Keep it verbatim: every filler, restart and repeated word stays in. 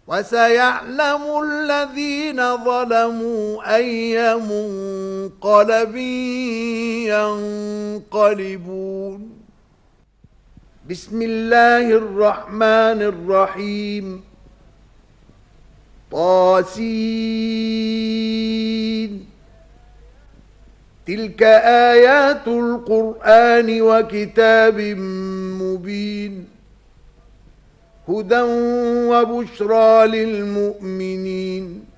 وسيعلم الذين ظلموا أي منقلب ينقلبون. بسم الله الرحمن الرحيم. طاسين. تلك آيات القرآن وكتاب مبين. هدى وبشرى للمؤمنين.